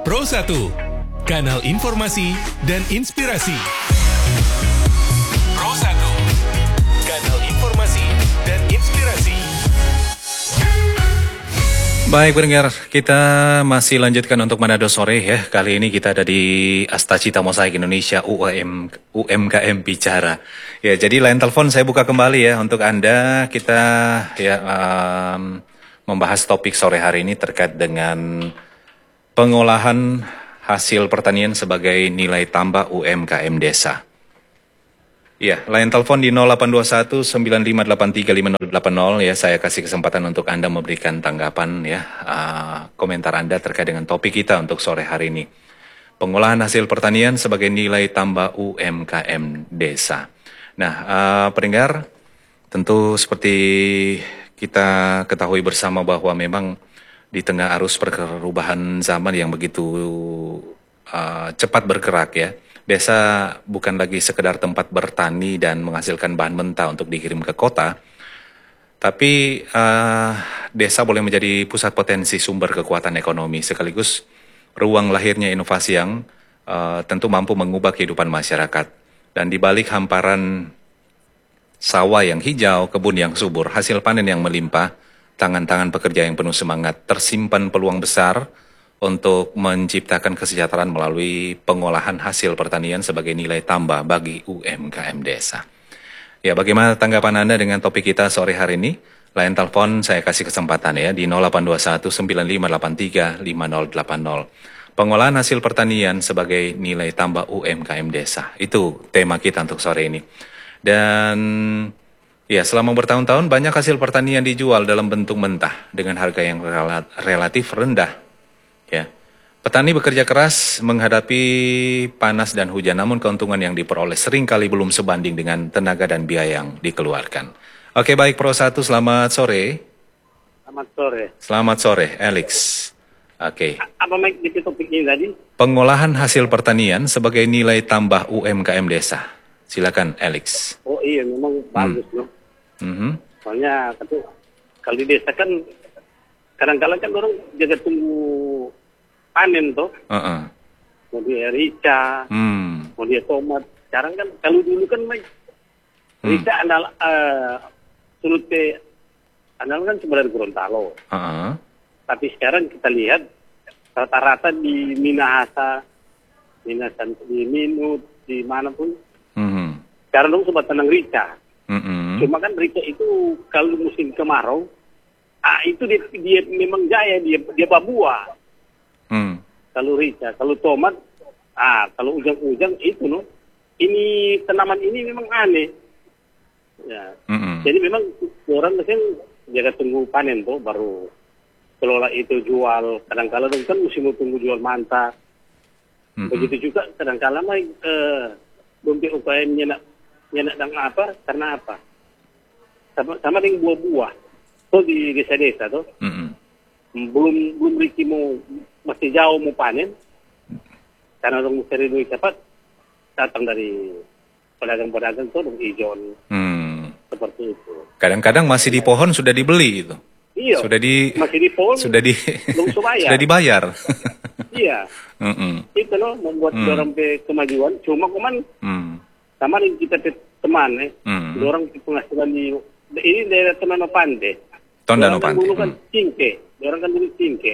Pro 1, kanal informasi dan inspirasi. Pro 1, kanal informasi dan inspirasi. Baik pendengar, kita masih lanjutkan untuk Manado Sore ya. Kali ini kita ada di Astacita Mosaik Indonesia UMKM Bicara. Ya, jadi line telepon saya buka kembali ya untuk Anda. Kita ya membahas topik sore hari ini terkait dengan pengolahan hasil pertanian sebagai nilai tambah UMKM desa. Ya, line telepon di 0821 9583 5080 ya. Saya kasih kesempatan untuk Anda memberikan tanggapan ya, komentar Anda terkait dengan topik kita untuk sore hari ini. Pengolahan hasil pertanian sebagai nilai tambah UMKM desa. Nah, pendengar, tentu seperti kita ketahui bersama bahwa memang di tengah arus perubahan zaman yang begitu cepat bergerak ya, desa bukan lagi sekedar tempat bertani dan menghasilkan bahan mentah untuk dikirim ke kota, tapi desa boleh menjadi pusat potensi sumber kekuatan ekonomi sekaligus ruang lahirnya inovasi yang tentu mampu mengubah kehidupan masyarakat. Dan di balik hamparan sawah yang hijau, kebun yang subur, hasil panen yang melimpah, tangan-tangan pekerja yang penuh semangat, tersimpan peluang besar untuk menciptakan kesejahteraan melalui pengolahan hasil pertanian sebagai nilai tambah bagi UMKM desa. Ya, bagaimana tanggapan Anda dengan topik kita sore hari ini? Line telepon saya kasih kesempatan ya di 0821 9583 5080. Pengolahan hasil pertanian sebagai nilai tambah UMKM desa. Itu tema kita untuk sore ini. Dan ya, selama bertahun-tahun banyak hasil pertanian dijual dalam bentuk mentah dengan harga yang relatif rendah. Ya, petani bekerja keras menghadapi panas dan hujan, namun keuntungan yang diperoleh seringkali belum sebanding dengan tenaga dan biaya yang dikeluarkan. Oke, baik Pro 1, selamat sore. Selamat sore. Selamat sore, Alex. Oke. Apa Mike di topik ini tadi? Pengolahan hasil pertanian sebagai nilai tambah UMKM desa. Silakan, Alex. Oh iya, memang bagus loh. Soalnya kalau di desa kan kadang-kadang kan orang jaga tunggu panen tuh. Mau dia rica, mau dia tomat. Sekarang kan kalau dulu kan rica andal surute andal kan sebenarnya Gorontalo. Tapi sekarang kita lihat rata-rata di Minahasa, di Minut, di manapun. Sekarang dong sobat tenang rica. Cuma kan rica itu kalau musim kemarau, itu dia memang jaya, dia babua. Kalau rica, kalau tomat, kalau ujang-ujang itu loh. Ini tanaman ini memang aneh. Ya. Jadi memang orang kan jaga tunggu panen tuh baru kelola itu jual. Kadang-kala dong kan musim tunggu jual mantap. Begitu juga kadang-kala dompet UKM nyenak dan apa? Karena apa? Sama dengan buah-buah. Tuh di desa-desa tuh. Belum Riki mau masih jauh mau panen. Karena orang cari duit cepat, datang dari pedagang-pedagang tuh dong ijon. Seperti itu. Kadang-kadang masih di pohon sudah dibeli itu. Iya. Masih di pohon. Sudah dibayar. Iya. Itu loh membuat orang kemajuan. Cuma sama yang kita teman orang penghasilan ini daerah Tondano Pande. Tondano Pande. Dulu kan cingke. Orang kan dulu cingke.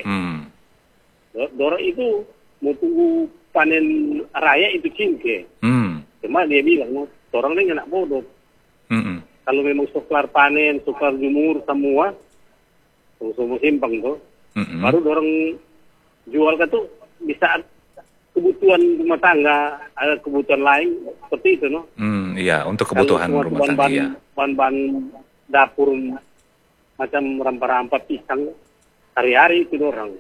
Orang itu mau tunggu panen raya itu cingke. Cuma dia bilang, orang ini nggak bodoh. Kalau memang sukar panen, sukar jemur semua simpang tuh. Baru orang jual ke tuh bisa kebutuhan rumah tangga, ada kebutuhan lain seperti itu, no? Iya, untuk kebutuhan rumah tangga. Iya. Bahan-bahan dapur macam rempah-rempah pisang hari-hari itu orang.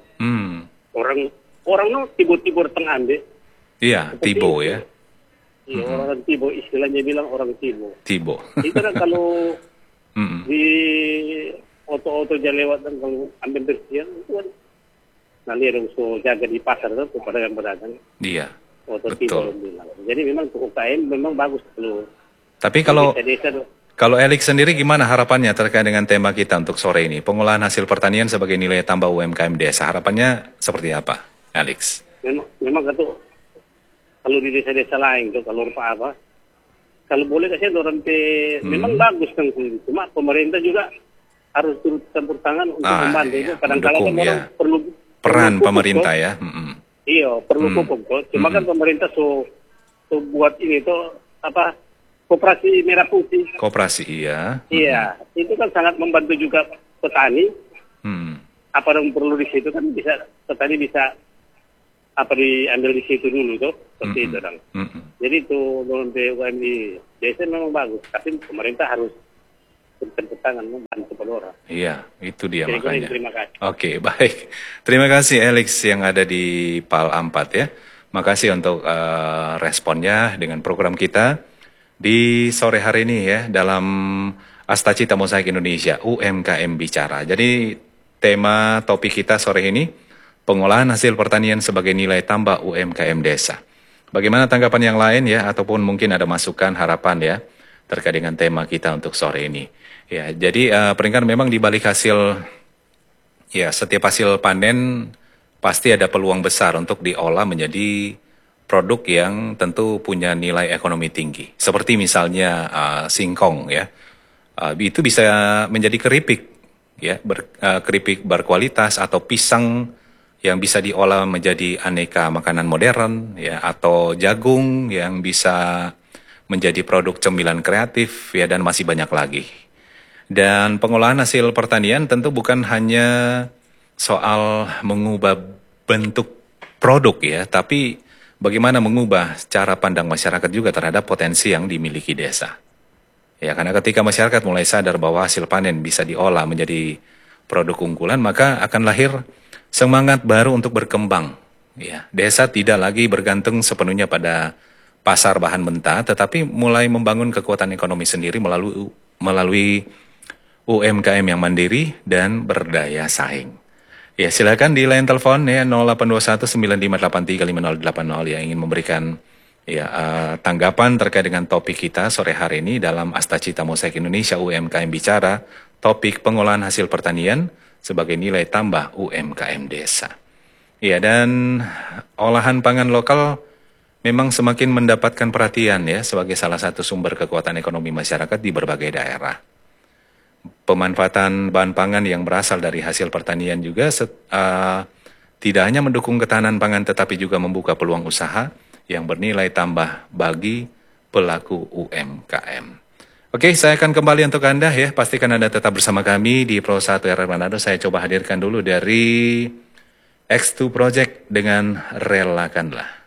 Orang no tibo-tibo tengah deh. Iya, tibo itu. Ya. Iya, orang tibo, istilahnya bilang orang tibo. Tibo. Itu kan kalau di oto-oto jalan lewat dan kalau ambil bersihan itu kan nanti ada usul jaga di pasar tuh pedagang-pedagang. Iya. Betul. Bilang. Jadi memang untuk UKM memang bagus dulu. Tapi kalau Alex sendiri gimana harapannya terkait dengan tema kita untuk sore ini? Pengolahan hasil pertanian sebagai nilai tambah UMKM desa. Harapannya seperti apa, Alex? memang itu kalau di desa-desa lain tuh kalau apa kalau boleh kasih orang memang bagus kan, cuma pemerintah juga harus turut campur tangan untuk membantu itu. Kadang-kadang kan orang perlu peran pemerintah ya. Iya, perlu pupuk tuh. Cuma kan pemerintah buat ini tuh apa koperasi merah putih. Koperasi iya. Iya, itu kan sangat membantu juga petani. Apa yang perlu di situ kan bisa petani bisa apa diambil di situ dulu tuh seperti itu kan. Jadi itu untuk UMKM di desa memang bagus, tapi pemerintah harus tangan membantu orang. Iya, itu dia jadi, makanya. Terima kasih. Oke, baik. Terima kasih Alex yang ada di PAL 4 ya. Makasih untuk responnya dengan program kita di sore hari ini ya dalam Astacita Mosaik Indonesia UMKM Bicara. Jadi tema topik kita sore ini pengolahan hasil pertanian sebagai nilai tambah UMKM desa. Bagaimana tanggapan yang lain ya ataupun mungkin ada masukan harapan ya terkait dengan tema kita untuk sore ini. Ya, jadi peringkat memang di balik hasil ya setiap hasil panen pasti ada peluang besar untuk diolah menjadi produk yang tentu punya nilai ekonomi tinggi. Seperti misalnya singkong ya. Itu bisa menjadi keripik ya, keripik berkualitas atau pisang yang bisa diolah menjadi aneka makanan modern ya, atau jagung yang bisa menjadi produk cemilan kreatif ya, dan masih banyak lagi. Dan pengolahan hasil pertanian tentu bukan hanya soal mengubah bentuk produk ya, tapi bagaimana mengubah cara pandang masyarakat juga terhadap potensi yang dimiliki desa. Ya, karena ketika masyarakat mulai sadar bahwa hasil panen bisa diolah menjadi produk unggulan, maka akan lahir semangat baru untuk berkembang. Ya, desa tidak lagi bergantung sepenuhnya pada pasar bahan mentah, tetapi mulai membangun kekuatan ekonomi sendiri melalui UMKM yang mandiri dan berdaya saing. Ya, silakan di line telepon ya 082195835080 yang ingin memberikan ya tanggapan terkait dengan topik kita sore hari ini dalam Astacita Mosaik Indonesia UMKM Bicara, topik pengolahan hasil pertanian sebagai nilai tambah UMKM desa. Ya, dan olahan pangan lokal memang semakin mendapatkan perhatian ya sebagai salah satu sumber kekuatan ekonomi masyarakat di berbagai daerah. Pemanfaatan bahan pangan yang berasal dari hasil pertanian juga tidak hanya mendukung ketahanan pangan tetapi juga membuka peluang usaha yang bernilai tambah bagi pelaku UMKM. Oke, saya akan kembali untuk Anda ya. Pastikan Anda tetap bersama kami di Pro 1 RR Manado. Saya coba hadirkan dulu dari X2 Project dengan Relakanlah.